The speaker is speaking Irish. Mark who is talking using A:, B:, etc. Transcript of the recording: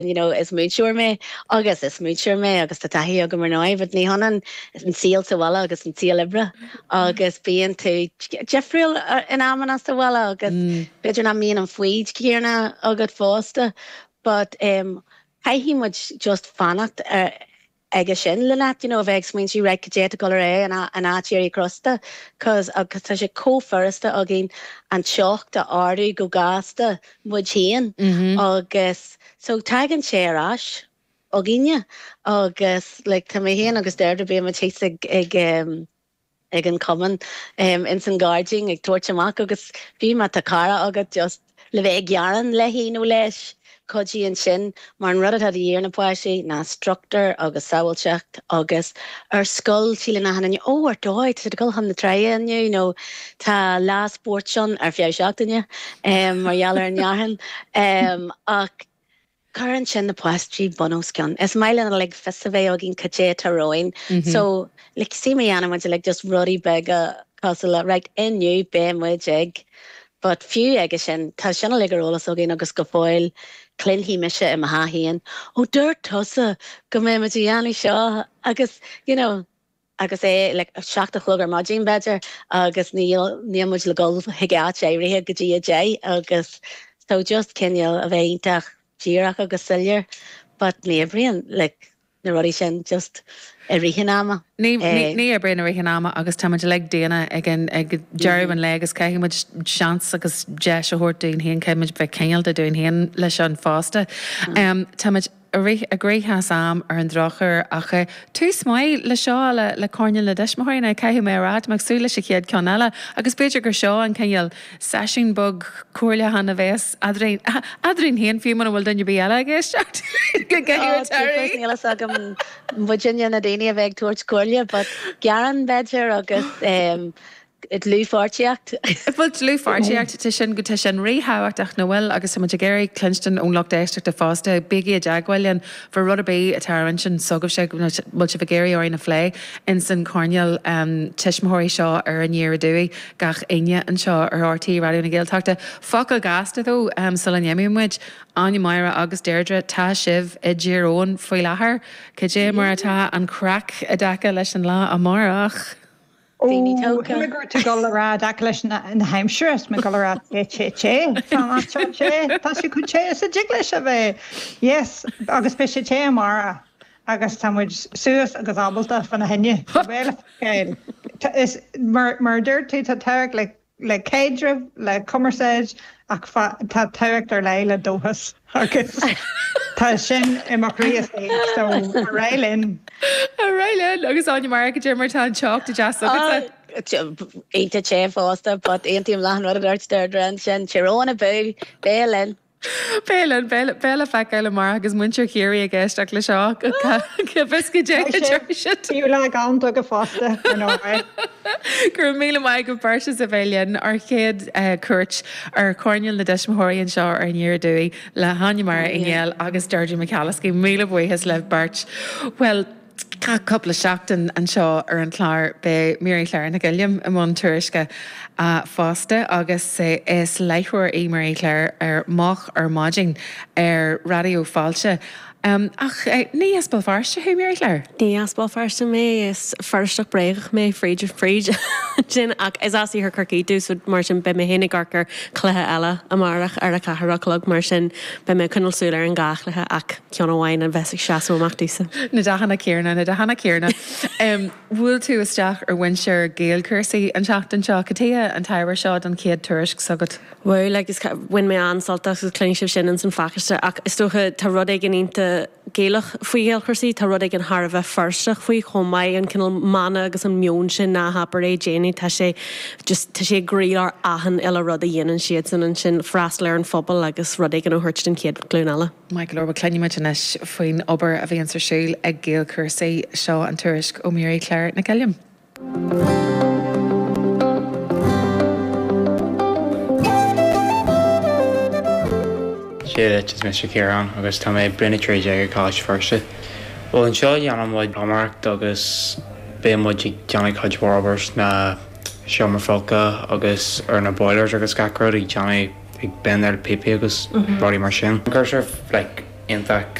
A: is muúir mé agus is muúir mé agus tá taí aga mar náid, bud ní hanan is an síl sa bhile agus an síl libre agus bíon tú Jeffriúil in amman as sa bhile agus beidir na míon an faoid cíarna agad fásta, but caihí muid just fannacht ag sin le leat, bheith smaoin si raig céta go ré an átíirí crosta, cos agus tá sé cóferrasta a gin an seochta ardú go gasta muid chéan agus so tag an sé ras a gine agus tá mé héan agus deirde bé ma chéis ag an common in san guarding ag tuairteach agus bhí ma tá cara agad just le bheith gearan le híú leis codí an sin mar an rud a dhéar na páisi ná structor agus saoilteacht agus ar scoil síle na hanna ar dóid sa go han na treine tá lá sport sin ar fiá seachtaine marhealar an nearhan ach current sin na pastry bonus gan. Es mailen like festival agin kaje taroin. So like see me anna went to like just ruddy beggar castle right in new bem egg. But few egg sin ta sin like roll so agin agus go foil clean he misha in mahahian. Oh dirt tossa go me yani shaw agus agus like shocked the chlogger majin better agus níl much le go higat ri gajay agus so just Kenya of aintach Girach agus sillir, but ní brian like na rudí sin just a rihanama.
B: Ní a brian a rihanama agus táid le déana ag deirban le agus caiimiid seans agus de a thuirtaún híon caiimiid bheith céal a dún híon leis an fásta. Táid a gréthe sam ar an drochar acha tú smaid le seo le corneal le deismthirna caiithú mé rád mag súla sé chéad ceanile agus beidir gur seo an céal session bug cuairle hanna bheits adrín híon fiú man bhfuil dunne bí eile géisteach go
A: gaílas agam Virginia na daine a bheith tuairt cuairle, but gearan beidir agus it lúfáirteacht.
B: Bhfuil lúfáirteacht te sin go te sin réthhachtach nóhfuil agus sama géirí Clinston ónlach déisteach de fásta bigí a deagháilin for rudabí a tarann sin sogah sé bhil se bhgéirí áir na phlé in san corneal tiismthirí seo ar an níar dúí gach aine an seo ar RT radio na Gaeltachta. Focail gasta dó sul an yemimuid Anya Myra agus Deirdre tá sibh i ddíorón faoi láthair cé mar atá an crack a dacha leis an lá a marach.
C: Gur te go rá da leis na heimsúras me go rá té Tá si chu ché a diglis a bheith. Yes, agus pe sé té mara agus táid suas agus ábalta fan na henne. Is murder tú tá teach le céidirh le commerceid ach tá teach ar leile dóhas agus tá sin imachrías so railin.
B: Agus Anya Myra go Jimmer tá teach de jazz
A: Einte sé fásta, but eintíim lehan rud ar Deirdre sin Chiróna bu Bélin.
B: Béla feicáile mar agus muintir chéirí a gceisteach le seo go bisca dé
C: Tíú le gananta go fásta
B: gur míle maiid go barse a bhéilinn ar chéad cuairt ar corneal na deismthiríonn seo ar níor dúí le Anya Myra inéal agus Deirdre McCallasky míle buíthes le bart. Well, Ca coppla seachtain an seo ar an chláir be Mary Claire na Gilliam am an tuairisce fásta agus is leithúir í Mary Claire ar mach ar maiding ar radio fáilte. Ach ní aspal farste chu Mary Claire?
D: Ní aspal farste mé is farsteach breigh mé fríidir sin ach is así ar chucí dús mar sin be mé héna garcar cluthe eile amarach ar a catharachlog mar sin be mé chunnalsúil ar an gachlathe ach ceanna bhhain an bhesigh seaamach dúsa.
B: Na dahanana céarna. Bhfuil tú isteach ar winseir géalcursaí an seachtain seo catíthe an taimhar seo an céad tuairisc sagad?
D: Bhfuil agus bhain mé ansaltas gus cléinseamh sin an san fachaiste ach is tócha tá rud ag gannínta géalach faoi géalcursaí tá rud ag an Harbh farsteach faoi chomáid an cinnal mana agus an mion sin ná hapar é déanaine tá sé gríar ahan eile rud a dhéanaan siad san an sin freastal ar an phobal agus rud ag an thuirt den céad glúnala.
B: Michael Orba cleinimeid inis faoin obair a bhíonn sa siúil ag géalcursaí seo an tuairisc ó Mary Claire na Gilliam.
E: Just Mr. Kieran agus tá mé brenne tréide ag College firste. Well an seo dhéanam muid amach agus bé muid Johnny Codge Roberts na Seomar Folca agus ar na boilers agus gacrod ag Johnny ag ben ar PP agus body mar sin. Gur sir like ionach